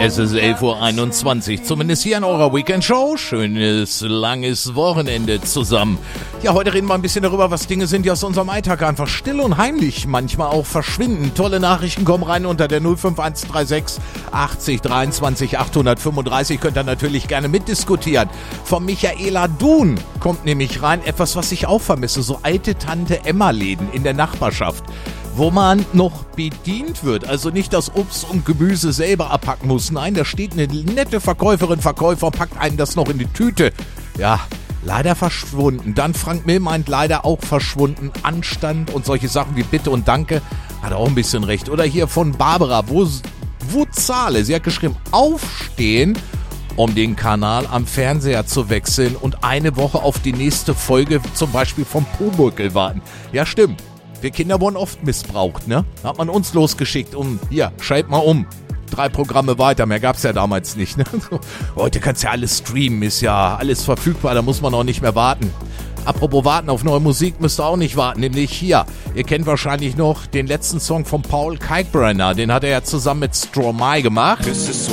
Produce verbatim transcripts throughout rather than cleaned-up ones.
Es ist elf Uhr einundzwanzig, zumindest hier in eurer Weekend-Show. Schönes, langes Wochenende zusammen. Ja, heute reden wir ein bisschen darüber, was Dinge sind, die aus unserem Alltag einfach still und heimlich manchmal auch verschwinden. Tolle Nachrichten kommen rein unter der null fünf eins drei sechs achtzig dreiundzwanzig achthundertfünfunddreißig. Könnt ihr natürlich gerne mitdiskutieren. Von Michaela Duhn kommt nämlich rein etwas, was ich auch vermisse. So alte Tante-Emma-Läden in der Nachbarschaft, wo man noch bedient wird, also nicht das Obst und Gemüse selber abpacken muss. Nein, da steht eine nette Verkäuferin, Verkäufer und packt einem das noch in die Tüte. Ja, leider verschwunden. Dann Frank Mill meint, leider auch verschwunden. Anstand und solche Sachen wie Bitte und Danke, hat auch ein bisschen recht. Oder hier von Barbara, wo, wo zahle? Sie hat geschrieben, aufstehen, um den Kanal am Fernseher zu wechseln und eine Woche auf die nächste Folge zum Beispiel vom Pumuckl warten. Ja, stimmt. Wir Kinder wurden oft missbraucht, ne? Hat man uns losgeschickt, um, hier, schalt mal um. Drei Programme weiter, mehr gab's ja damals nicht, ne? Heute kannst ja alles streamen, ist ja alles verfügbar, da muss man auch nicht mehr warten. Apropos warten auf neue Musik, müsst ihr auch nicht warten, nämlich hier. Ihr kennt wahrscheinlich noch den letzten Song von Paul Kalkbrenner, den hat er ja zusammen mit Stromae gemacht.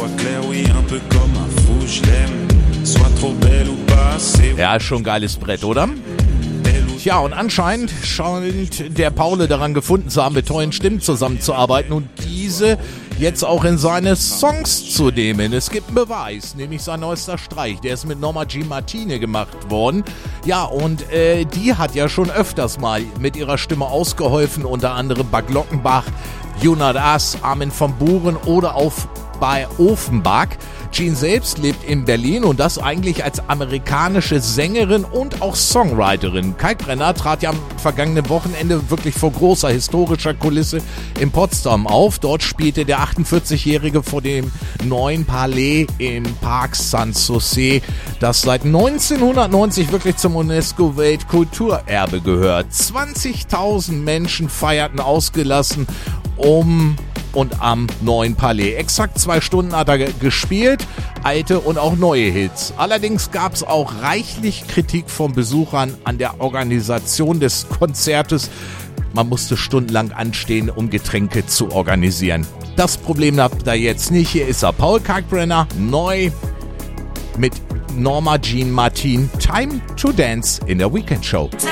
Ja, ist schon ein geiles Brett, oder? Ja, und anscheinend scheint der Paul daran gefunden zu haben, mit tollen Stimmen zusammenzuarbeiten und diese jetzt auch in seine Songs zu nehmen. Es gibt einen Beweis, nämlich sein neuester Streich. Der ist mit Norma Jean Martini gemacht worden. Ja, und äh, die hat ja schon öfters mal mit ihrer Stimme ausgeholfen, unter anderem bei Glockenbach, You Not Us, Armin van Buuren oder auch bei Offenbach. Jean selbst lebt in Berlin und das eigentlich als amerikanische Sängerin und auch Songwriterin. Kalkbrenner trat ja am vergangenen Wochenende wirklich vor großer historischer Kulisse in Potsdam auf. Dort spielte der achtundvierzigjährige vor dem neuen Palais im Parc Sanssouci, das seit neunzehnhundertneunzig wirklich zum UNESCO-Weltkulturerbe gehört. zwanzigtausend Menschen feierten ausgelassen um und am neuen Palais. Exakt zwei Stunden hat er gespielt, alte und auch neue Hits. Allerdings gab es auch reichlich Kritik von Besuchern an der Organisation des Konzertes. Man musste stundenlang anstehen, um Getränke zu organisieren. Das Problem habt ihr jetzt nicht. Hier ist er, Paul Kalkbrenner, neu mit Norma Jean Martini. Time to Dance in der Weekend Show.